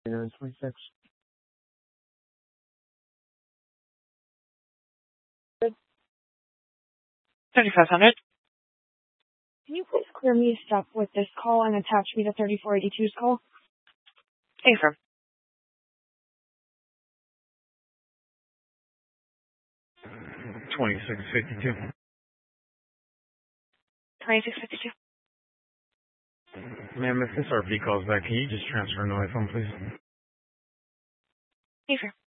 926. 3500. Can you please clear me stuff with this call and attach me to 3482's call? Affirm. 2652. 2652. Ma'am, if this RV calls back, can you just transfer to my phone, please? Affirm.